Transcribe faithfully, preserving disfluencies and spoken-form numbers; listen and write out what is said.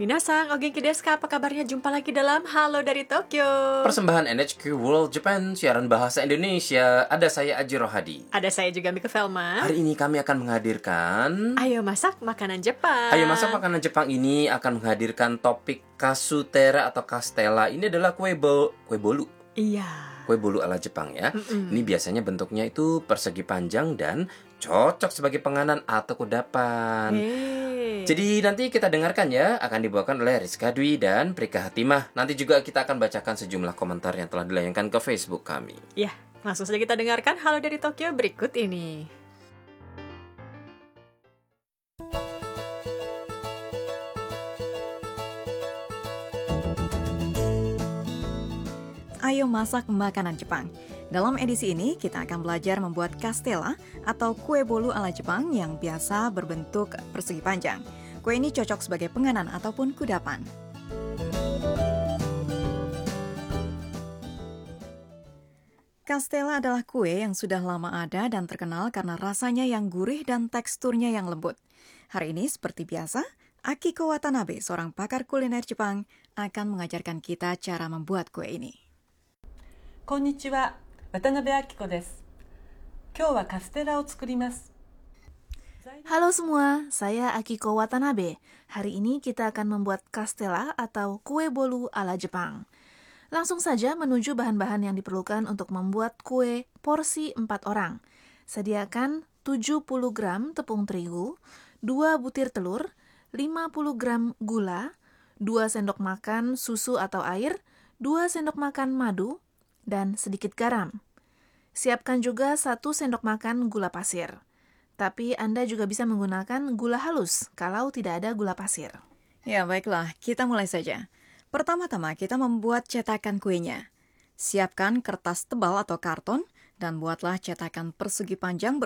Minasan, o genki desu ka? Apa kabarnya? Jumpa lagi dalam Halo dari Tokyo. Persembahan N H K World Japan, siaran bahasa Indonesia. Ada saya Aji Rohadi. Ada saya juga Mika Velma. Hari ini kami akan menghadirkan Ayo masak makanan Jepang. Ayo masak makanan Jepang ini akan menghadirkan topik kasutera atau kastela. Ini adalah kue bo kue bolu. Iya. Kue bolu ala Jepang ya. Mm-mm. Ini biasanya bentuknya itu persegi panjang dan cocok sebagai penganan atau kudapan. Hey. Jadi nanti kita dengarkan ya, akan dibawakan oleh Rizka Dwi dan Prika Hatimah. Nanti juga kita akan bacakan sejumlah komentar yang telah dilayangkan ke Facebook kami. Ya, langsung saja kita dengarkan Halo dari Tokyo berikut ini. Ayo masak makanan Jepang. Dalam edisi ini, kita akan belajar membuat kastela atau kue bolu ala Jepang yang biasa berbentuk persegi panjang. Kue ini cocok sebagai penganan ataupun kudapan. Kastela adalah kue yang sudah lama ada dan terkenal karena rasanya yang gurih dan teksturnya yang lembut. Hari ini, seperti biasa, Akiko Watanabe, seorang pakar kuliner Jepang, akan mengajarkan kita cara membuat kue ini. こんにちは、渡辺明子です。今日はカステラを作ります。 Halo semua, saya Akiko Watanabe. Hari ini kita akan membuat kastela atau kue bolu ala Jepang. Langsung saja menuju bahan-bahan yang diperlukan untuk membuat kue porsi empat orang. Sediakan tujuh puluh gram tepung terigu, dua butir telur, lima puluh gram gula, dua sendok makan susu atau air, dua sendok makan madu, dan sedikit garam. Siapkan juga satu sendok makan gula pasir. Tapi Anda juga bisa menggunakan gula halus kalau tidak ada gula pasir. Ya, baiklah. Kita mulai saja. Pertama-tama kita membuat cetakan kuenya. Siapkan kertas tebal atau karton dan buatlah cetakan persegi panjang